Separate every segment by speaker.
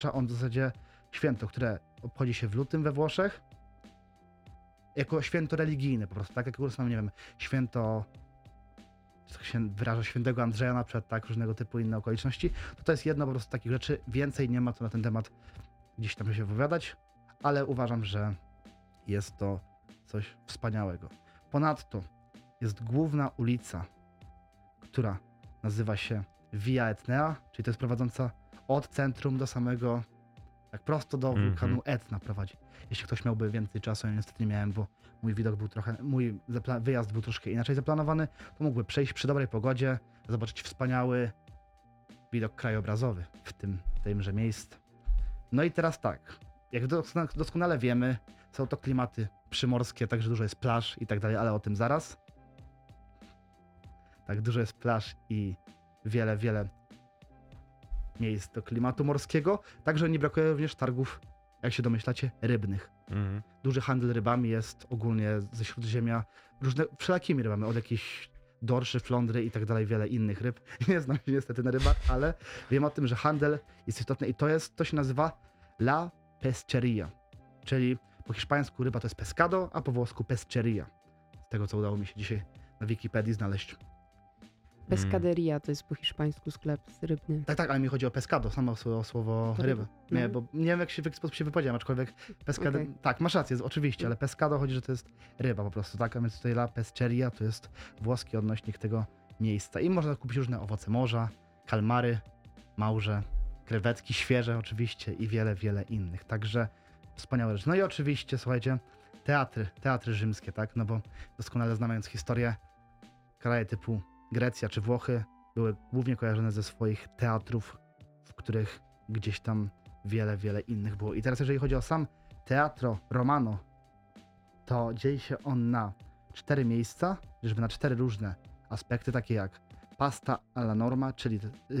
Speaker 1: on w zasadzie święto, które obchodzi się w lutym we Włoszech, jako święto religijne po prostu, tak? Jak są, nie wiem, święto, tak się wyraża, świętego Andrzeja na przykład, tak? Różnego typu inne okoliczności. To jest jedno po prostu z takich rzeczy. Więcej nie ma co na ten temat gdzieś tam się wypowiadać, ale uważam, że jest to coś wspaniałego. Ponadto jest główna ulica, która nazywa się Via Etnea, czyli to jest prowadząca od centrum do samego, tak prosto do wulkanu Etna prowadzi. Jeśli ktoś miałby więcej czasu, ja niestety nie miałem, bo mój widok był trochę, wyjazd był troszkę inaczej zaplanowany, to mógłby przejść przy dobrej pogodzie, zobaczyć wspaniały widok krajobrazowy w tymże miejscu. No i teraz tak, jak doskonale wiemy, są to klimaty przymorskie, także dużo jest plaż i tak dalej, ale o tym zaraz. Tak, dużo jest plaż i wiele miejsc do klimatu morskiego, także nie brakuje również targów, jak się domyślacie, rybnych. Duży handel rybami jest ogólnie ze Śródziemia, wszelakimi rybami, od jakichś dorszy, flądry i tak dalej, wiele innych ryb. Nie znam się niestety na rybach, ale wiem o tym, że handel jest istotny i to się nazywa la pesceria, czyli po hiszpańsku ryba to jest pescado, a po włosku pesceria. Z tego, co udało mi się dzisiaj na Wikipedii znaleźć.
Speaker 2: Pescaderia to jest po hiszpańsku sklep rybny.
Speaker 1: Tak, ale mi chodzi o pescado, samo słowo ryba. Nie, bo nie wiem, w jaki sposób się wypowiedziałem, aczkolwiek pescado... Okay. Tak, masz rację, oczywiście, ale pescado chodzi, że to jest ryba po prostu, tak? A więc tutaj la pesceria to jest włoski odnośnik tego miejsca. I można kupić różne owoce morza, kalmary, małże, krewetki świeże oczywiście i wiele innych. Także wspaniałe rzeczy. No i oczywiście, słuchajcie, teatry rzymskie, tak? No bo doskonale znając historię, kraje typu Grecja czy Włochy były głównie kojarzone ze swoich teatrów, w których gdzieś tam wiele innych było. I teraz jeżeli chodzi o sam Teatro Romano, to dzieli się on na 4 miejsca, żeby na 4 różne aspekty, takie jak pasta alla norma, czyli,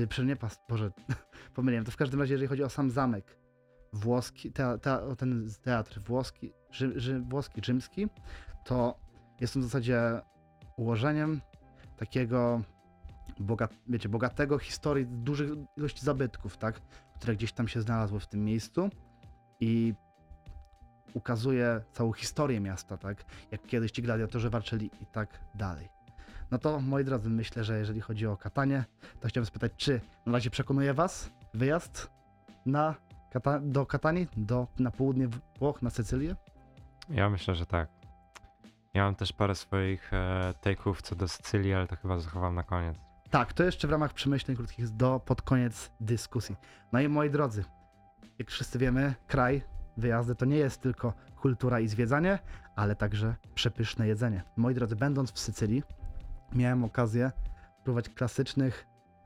Speaker 1: pomyliłem, to w każdym razie jeżeli chodzi o sam zamek włoski, ten teatr włoski, rzymski, to jest on w zasadzie ułożeniem takiego bogatego historii, dużych ilości zabytków, tak, które gdzieś tam się znalazły w tym miejscu i ukazuje całą historię miasta, tak, jak kiedyś ci gladiatorzy walczyli i tak dalej. No to, moi drodzy, myślę, że jeżeli chodzi o Katanię, to chciałbym spytać, czy na razie przekonuje was wyjazd do Katanii, na południe Włoch, na Sycylię?
Speaker 3: Ja myślę, że tak. Ja mam też parę swoich take'ów co do Sycylii, ale to chyba zachowam na koniec.
Speaker 1: Tak, to jeszcze w ramach przemyśleń krótkich pod koniec dyskusji. No i moi drodzy, jak wszyscy wiemy, wyjazdy to nie jest tylko kultura i zwiedzanie, ale także przepyszne jedzenie. Moi drodzy, będąc w Sycylii, miałem okazję próbować klasycznych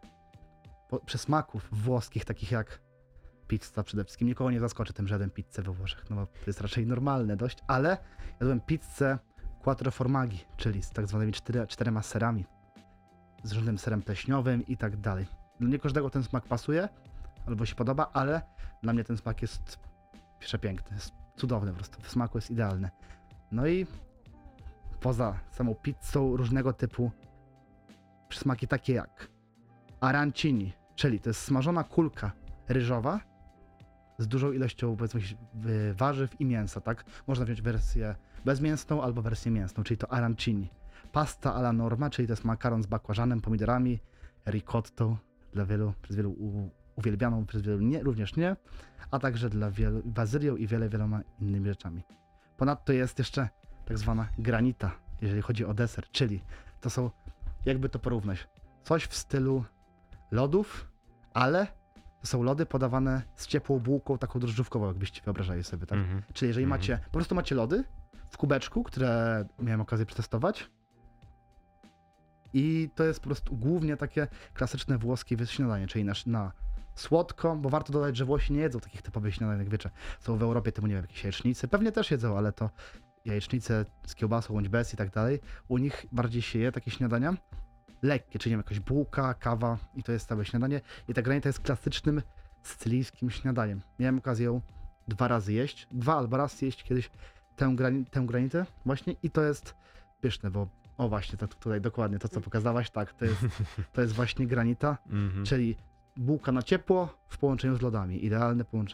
Speaker 1: przysmaków włoskich, takich jak pizza przede wszystkim. Nikogo nie zaskoczy tym, że jadłem pizzę we Włoszech, no bo to jest raczej normalne dość, ale jadłem pizzę quattro formaggi, czyli z tak zwanymi 4 serami, z różnym serem pleśniowym i tak dalej. Dla nie każdego ten smak pasuje, albo się podoba, ale dla mnie ten smak jest przepiękny, jest cudowny po prostu, w smaku jest idealny. No i poza samą pizzą różnego typu przysmaki takie jak arancini, czyli to jest smażona kulka ryżowa z dużą ilością, powiedzmy, warzyw i mięsa, tak? Można wziąć wersję bezmięsną albo wersję mięsną, czyli to arancini. Pasta alla norma, czyli to jest makaron z bakłażanem, pomidorami, ricottą, przez wielu uwielbianą, przez wielu również nie, a także dla wielu bazylią i wieloma innymi rzeczami. Ponadto jest jeszcze tak zwana granita, jeżeli chodzi o deser, czyli to są, jakby to porównać, coś w stylu lodów, ale to są lody podawane z ciepłą bułką, taką drożdżówkową, jakbyście wyobrażali sobie, tak? Czyli jeżeli po prostu macie lody w kubeczku, które miałem okazję przetestować i to jest po prostu głównie takie klasyczne włoskie śniadanie, czyli na słodko, bo warto dodać, że Włosi nie jedzą takich typowych śniadań, jak wiecie, są w Europie typu, nie wiem, jakieś jajecznice, pewnie też jedzą, ale to jajecznice z kiełbasą bądź bez i tak dalej, u nich bardziej się je takie śniadania lekkie, czyli nie wiem, jakaś bułka, kawa i to jest całe śniadanie i ta granita jest klasycznym sycylijskim śniadaniem. Miałem okazję ją 2 razy jeść, 2 albo raz jeść kiedyś tę granitę właśnie i to jest pyszne, bo właśnie to tutaj dokładnie to, co pokazałaś, tak, to jest właśnie granita, czyli bułka na ciepło w połączeniu z lodami. Idealne połączenie.